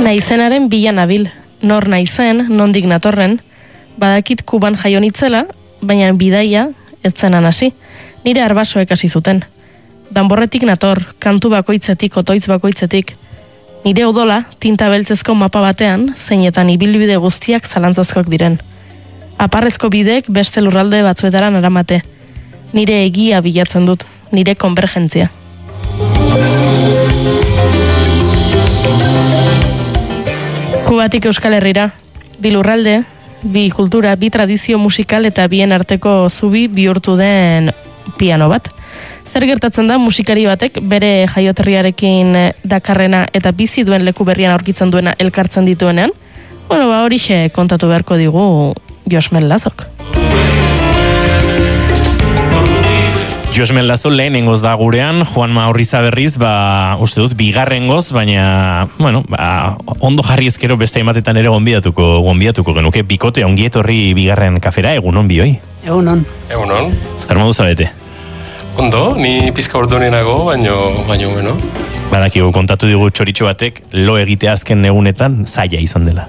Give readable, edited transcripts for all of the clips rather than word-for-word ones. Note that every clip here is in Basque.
Naizenaren bila nabil, nor naizen, nondik natorren, badakit Kuban jaio nitzela, baina bidaia ez zenan hasi, nire arbasoek hasi zuten. Danborretik nator, kantu bakoitzetik, otoitz bakoitzetik. Nire odola, tinta beltzezko mapa batean, zeinetan ibilbide guztiak zalantzazkoak diren. Aparrezko bideek beste lurralde batzuetaran aramate. Nire egia bilatzen dut, nire konvergentzia. Kubatik Euskal Herrira, bi lurralde, bi kultura, bi tradizio musikal eta bien arteko zubi bihurtu den piano bat. Zer gertatzen da musikari batek bere jaioterriarekin dakarrena eta bizi duen leku berrian aurkitzen duena elkartzen dituenean? Bueno, horixe kontatu beharko digu Josmel Lazok. Josmel Lazo lehenengoz da gurean, Juanma Orriza berriz, uste dut, bigarrengoz, baina, bueno, ondo jarri ezkero beste ematetan ere gonbidatuko genuke, bikote ongietorri bigarren kafera, egunon bioi? Egunon. Egunon. Zer modu zabete? Ondo, ni pizka ordunenago, baino, bueno. Badakigu, kontatu digu txoritxo batek, lo egitea azken egunetan zaila izan dela.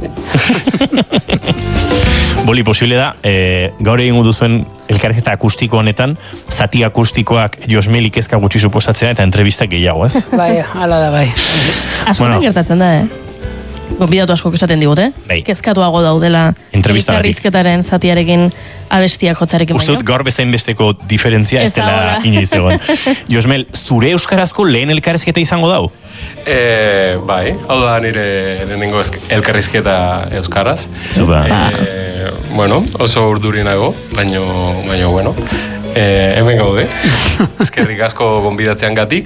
Boli, posible da, gaur egingo duzuen elkarrizketa akustiko honetan, zati akustikoak Josmelik ezka gutxi suposatzea eta entrevistak gehiago, ez? Bai, hala da, bai. Askotan gertatzen da, Gonbidatu asko esaten digute, kezkatuago daudela elkarrizketaren zatiarekin abestiak jotzarekin baino. Uste dut gaur bezain besteko diferentzia ez dela inoiz egon. Josmel, zure euskarazko lehen elkarrizketa izango dau? Bai, hau da nire lehenengo elkarrizketa euskaraz. Bueno, oso urdurinago, baino, bueno. Hemen gaude, eskerrik asko gonbidatzean gatik.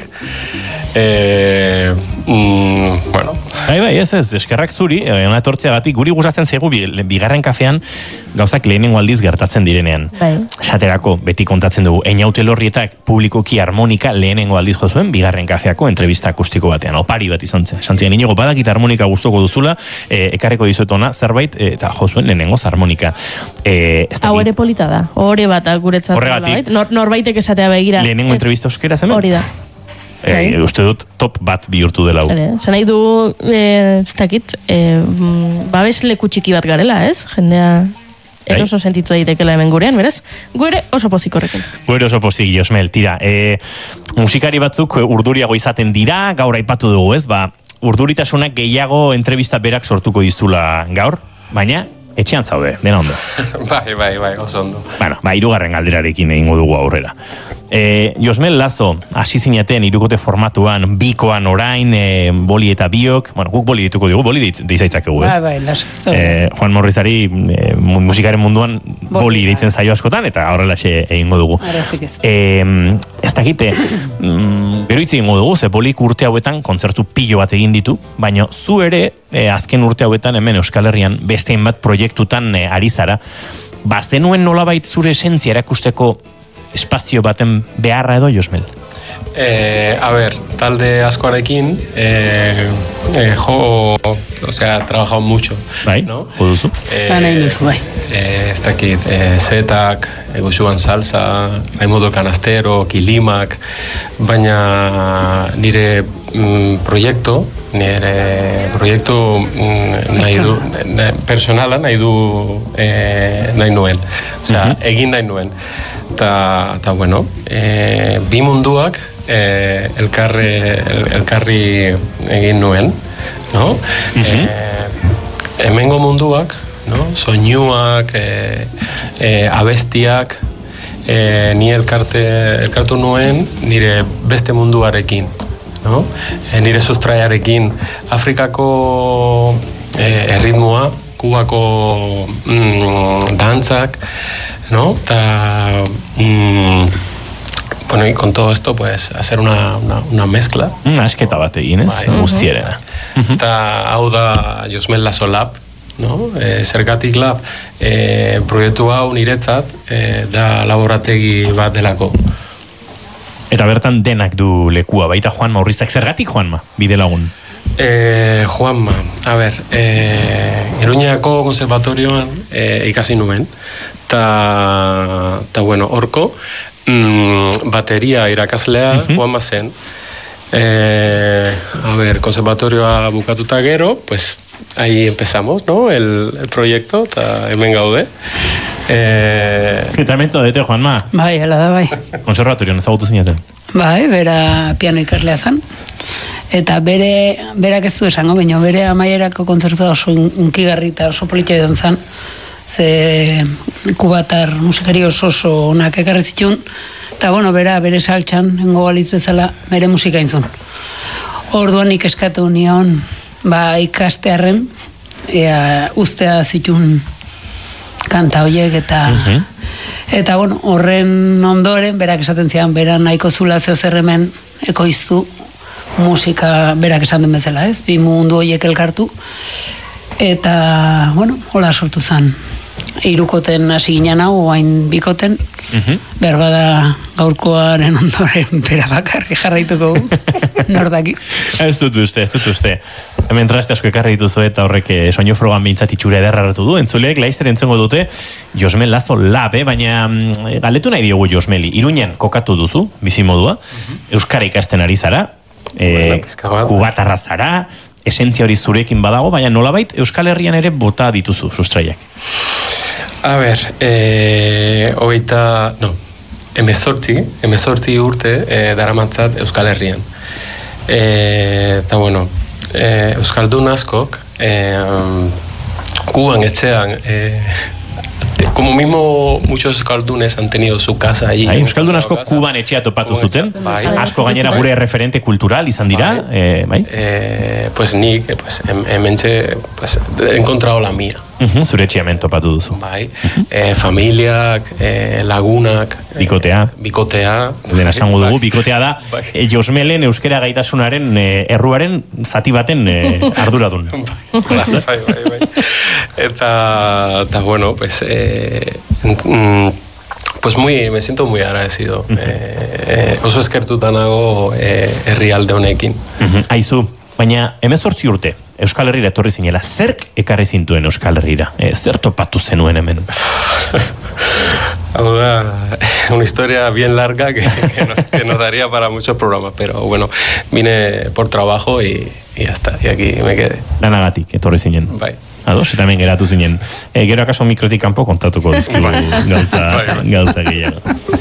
Bueno. Bai, ez, eskerrak zuri, ona etortzeagatik, guri gustatzen zaigu bigarren kafean gauzak lehenengo aldiz gertatzen direnean. Esaterako, beti kontatzen dugu, Einaute Lorrietak publikoki harmonika lehenengo aldiz jo zuen bigarren kafeako entrevista akustiko batean, opari bat izan zen. Santzian, inigo, badakit harmonika gustoko duzula, ekarreko dizuetona zerbait, eta jo zuen lehenengoz harmonika. Hau ere polita da, hori bat guretzat. Horregatik. Norbaitek esatea begira. Lehenengo entrevista euskera zemen? Hori da. Uste dut top bat bihurtu dela. Zan nahi du, ez dakit, babes leku txiki bat garela, ez? Jendea eroso sentitu daitekela hemen gurean, beraz? Gure oso pozik horrekin. Gure oso pozik, Josmel, tira. Musikari batzuk urduriago izaten dira, gaur aipatu dugu, ez? Urduritasunak gehiago entrevista berak sortuko dizula gaur, baina etxean zaude, dena ondo. Bai, oso ondo. Bueno, hirugarren galderarekin egingo dugu aurrera. Josmel Lazo, hasi zinaten hirukote formatuan, bikoan orain, boli eta biok, bueno, guk boli dituko dugu, boli deitzaitzakegu, ez? Bai, laso. Juan Morrizari musikaren munduan boli deitzen zaio askotan, eta horrelaxe egingo dugu. Ez dakite, beroitzi egingo dugu, ze bolik urte hauetan kontzertu pilo bat egin ditu, baina zu ere, azken urte hauetan hemen Euskal Herrian beste hainbat proiektutan ari zara, bazenuen nolabait zure esentzia erakusteko espazio baten beharra edo, Josmel? Talde askoarekin trabajado mucho. Bai, ¿no? jo duzu. Nahi duzu, bai. Ez dakit, Zetak, Goxuan Salsa, Raimundo Canastero, Kilimak, baina nire proiektu personala nahi nuen. Egin nahi nuen. Ta bueno, bi munduak elkarri egin nuen, no? Hemengo munduak, no? Soinuak, abestiak, ni elkartu nuen nire beste munduarekin, no? Nire sustraiarekin, Afrikako erritmoa, Kubako dantzak, ¿no? Bueno, y con todo esto, pues, hacer una mezcla. Una esketa bat egin, ez? Guztierena. Eta hau da Josmel Lazo Lab, no? Zergatik Lab, proiektu hau niretzat, da laborategi bat delako. Eta bertan denak du lekua, baita Juanma Orrizak. Zergatik Juanma, bide lagun? Juanma, Iruñako konservatorioan ikasi nuen, eta bueno, horko bateria irakaslea Juanma zen, A ver, konservatorioa bukatuta gero, pues ahí empezamos, ¿no? El proyecto, eta hemen gaude. Eta hemen zaudete, Juanma? Bai, hala da, bai. Konservatorioan ezagutu zineten? Bai, bera piano ikaslea zan. Eta berak ez du esango, baina bere amaierako kontzertua oso unkigarri eta oso politia edan zan. Ze kubatar musikari oso onak ekarri zitun. Eta, bueno, bere saltxan, hengo balitz bezala, bere musika intzun. Orduan nik eskatu nion, ikastearren, ustea zitun kanta horiek eta... Eta, bueno, horren ondoren, berak esaten zian, bera nahiko zula zeo zerremen ekoiztu musika berak esan den bezala, ez? Bi mundu horiek elkartu. Eta, bueno, hola sortu zen. Hirukoten hasi ginen hau, oain bikoten, berbada gaurkoaren ondoren bera bakarri jarraituko nordaki. Ez dut uste. Hemen traste asko ekarri dituzu eta horrek soinu frogan bintzat itxura ederra hartu du. Entzuleek laizter entzongo dute Josmel Lazo Lab, baina galetu nahi diogu Josmeli. Iruñan kokatu duzu, bizimodua, euskara ikasten ari zara, kubatarra zara, esentzia hori zurekin badago, baina nolabait Euskal Herrian ere bota dituzu sustraiak. A ber, emezortzi urte daramatzat Euskal Herrian. Eta, bueno, Euskaldun askok, Kuban etxean, como mismo muchos euskaldunes han tenido su casa allí. Euskaldun asko Kuban etxea topatu zuten, asko gainera gure referente kultural izan dira, bai? Pues nik, hementxe, he encontrado la mía. Zure etxea hemen topatu duzu. Bai, familiak, lagunak, bikotea. Dena esango dugu, bikotea da Josmelen euskera gaitasunaren erruaren zati baten arduradun. Bai. Eta bueno, pues me siento muy agradecido. Oso eskertuta nago herrialde honekin. Aizu, baina 18 urte Euskal Herrira etorri zinela, zerk ekarri zintuen Euskal Herrira? Zer topatu zenuen hemen? Hau da, una historia bien larga que nos daría para muchos programas, pero bueno, vine por trabajo y ya está, y aquí me quedé. Lanagatik, etorri zinen. Bai. Ados, eta hemen geratu zinen. Gero akaso mikrotik kanpo kontatuko dizkigu gauza gehiago.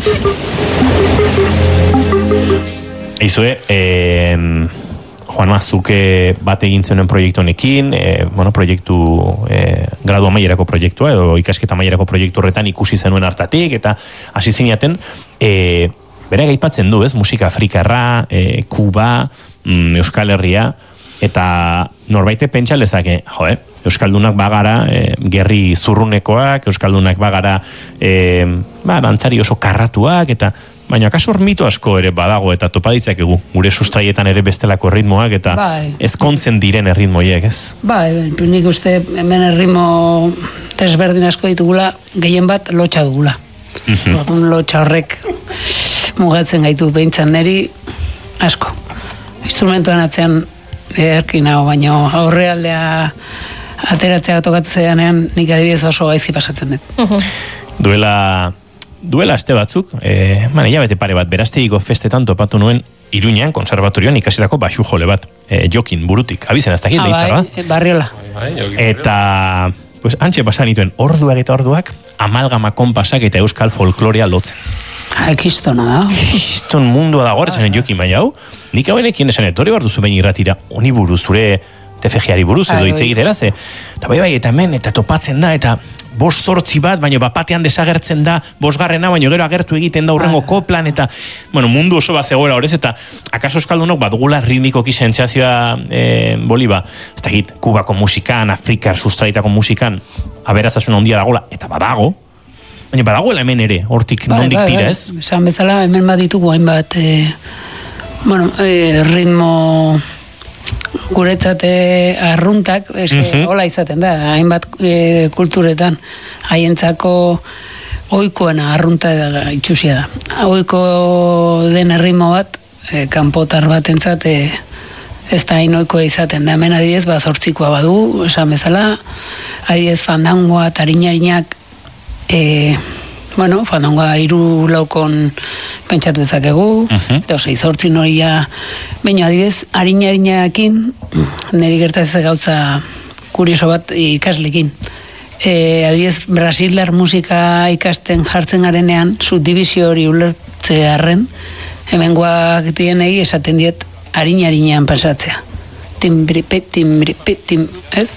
Eizue, Juanma, zuke bat egin zenuen proiektu honekin, proiektu, gradu amaierako proiektua, edo ikasketa amaierako proiektu horretan ikusi zenuen hartatik, eta hasi zinaten, bere gaipatzen du, ez? Musika afrikarra, Kuba, Euskal Herria, eta norbaite pentsa lezake, Euskaldunak bagara gerri zurrunekoak, Euskaldunak bagara dantzari oso karratuak, eta baina kaso mito asko ere badago eta topa ditzakegu gure sustraietan ere bestelako ritmoak eta ezkontzen diren erritmoiek, ez? Bai, nik uste hemen erritmo desberdin asko ditugula, gehien bat lotxa dugula. Lotxa horrek mugatzen gaitu behintzan neri asko. Instrumentuan atzean erkin hau, baina aurrealdea ateratzea tokatzeanean nik adibidez oso gaizki pasatzen dut. Duela aste batzuk, hilabete pare bat, Beraztegiko festetan topatu nuen Iruñan, konservatorioan ikasitako baxu jole bat, Jokin burutik, abizen aztakit lehitzarra. Barriola. Eta, antxe pasan dituen orduak eta orduak, amalgama konpasak eta euskal folklorea lotzen. Ekistona da. Ekiston mundua da gorretzen Jokin, baina hau, nik hau enekin esan etorri bardu zuen irratira, honi buruz, zure TFG-ari buruz, edo itzegitera, ze, eta bai, eta hemen, eta topatzen da, eta 5-8 bat, baina bapatean desagertzen da, 5garrena, baina gero agertu egiten da urrengo koplan, eta, mundu oso bat zegoela horrez, eta akaso euskaldunok badugula ritmikoki sentsazioa boliba, ez da git, Kubako musikan, Afrikar sustraitako musikan, aberaztasuna handia dagoela, eta badago, baina badagoela hemen ere, hortik nondik tira, ez? Esan bezala, hemen baditugu hainbat, ritmo guretzat arruntak, hola izaten da, hainbat kulturetan, haientzako ohikoena arrunta itxusia da. Ohiko den erritmo bat, kanpotar bat entzat, ez da hain ohikoa izaten da. Hemen adibidez, 8koa badu, esan bezala, adibidez fandangoa, tarinarinak, fandangoa 3 laukon pentsatu ezakegu, eta oso izortzin horia, baina adibidez, harina-harinakin, niri gertatzen gauza kurioso bat ikaslekin. Adibidez, Brasildar musika ikasten jartzen garenean, subdivizio hori ulertze harren, hemengoak dienei esaten diet harina-harinean pasatzea. Timbripe, ez?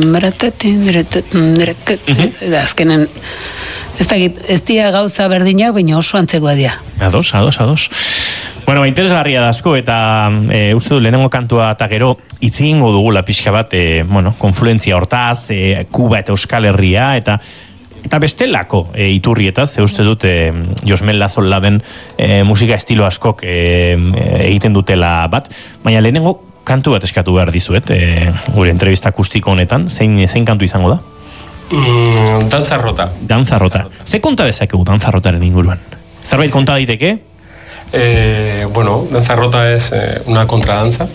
Eta azkenen, ez dira gauza berdinak, baina oso antzekoa dira. Ados. Bueno, interesgarria da asko, eta uste du lehenengo kantua eta gero hitz egingo dugula pixka bat, konfluentzia hortaz, Kuba eta Euskal Herria, eta bestelako iturrietaz, uste dut Josmel Lazola-ben musika estilo askok egiten dutela bat, baina lehenengo kantu bat eskatu behar dizuet, gure entrevista akustiko honetan, zein kantu izango da? Dantzarrota. Ze konta dezakegu dantzarrotaren inguruan? Zerbait konta daiteke? Bueno, Danzarrota es una contradanza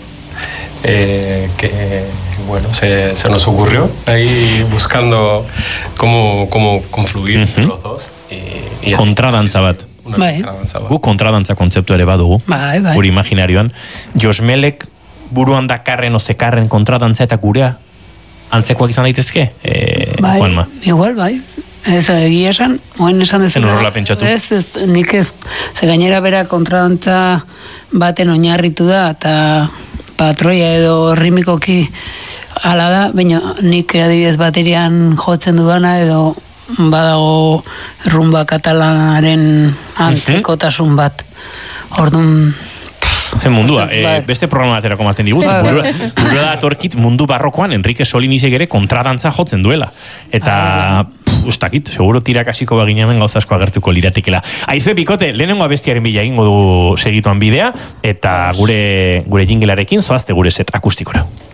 que, bueno, se nos ocurrió ahí buscando cómo confluir los dos. Y kontradanza bat. Gu kontradantza kontzeptu ere badugu, gure imaginarioan. Josmelek buruan dakarren o zekarren kontradantza eta gurea antzekoak izan daitezke? Juanma. Igual, bai. Ez egia esan, oen esan ez. Horrela pentsatu. Nik ez, ze gainera bera kontradantza baten oinarritu da, eta patroia edo rimikoki ala da, baina nik adibidez baterian jotzen dudana edo badago rumba katalanaren antzekotasun bat. Orduan... Zen mundua, beste programa baterako mazten diguz, burua da atorkit mundu barrokoan Enrique Solinizek ere kontradantza jotzen duela. Eta, ustakit, seguro tirakasiko baginamen gauzasko agertuko liratekela. Aizue, Bikote, lehenengo abestiaren bila egingo du segituan bidea, eta gure jingelarekin zoazte gure set akustikora.